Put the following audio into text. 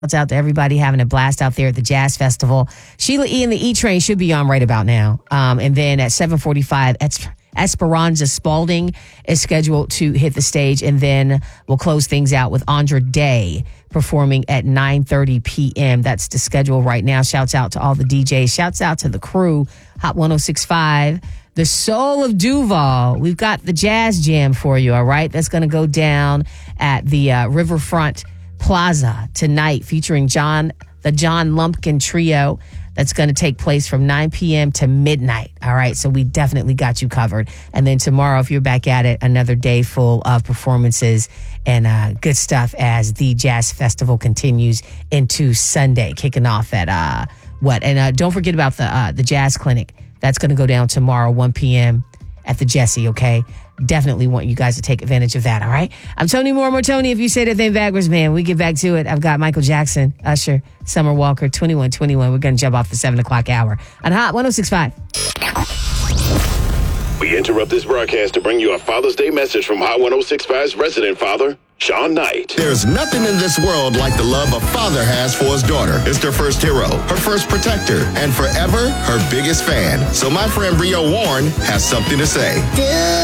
Shouts out to everybody having a blast out there at the Jazz Festival. Sheila E. and the E Train should be on right about now. And then at 7:45, Esperanza Spalding is scheduled to hit the stage. And then we'll close things out with Andra Day performing at 9:30 p.m. That's the schedule right now. Shouts out to all the DJs. Shouts out to the crew. Hot 106.5. The Soul of Duval. We've got the Jazz Jam for you, all right? That's going to go down at the Riverfront Plaza tonight, featuring the John Lumpkin Trio. That's going to take place from 9 p.m. to midnight. All right, so we definitely got you covered. And then tomorrow, if you're back at it, another day full of performances and good stuff as the Jazz Festival continues into Sunday, kicking off at And don't forget about the Jazz Clinic. That's going to go down tomorrow, 1 p.m. at the Jesse, okay? Definitely want you guys to take advantage of that, all right? I'm Tony Moore, Tony. If you say that thing backwards, man, we get back to it. I've got Michael Jackson, Usher, Summer Walker, 2121. We're going to jump off the 7 o'clock hour on Hot 106.5. We interrupt this broadcast to bring you a Father's Day message from Hot 106.5's resident father, Sean Knight. There's nothing in this world like the love a father has for his daughter. It's their first hero, her first protector, and forever her biggest fan. So my friend Rio Warren has something to say.